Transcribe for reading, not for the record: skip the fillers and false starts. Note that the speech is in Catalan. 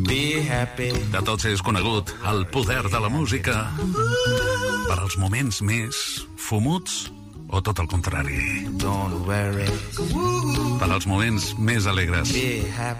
Be happy. De tots és conegut el poder de la música per als moments més fumuts o tot el contrari. Don't worry. Per als moments més alegres. Be happy.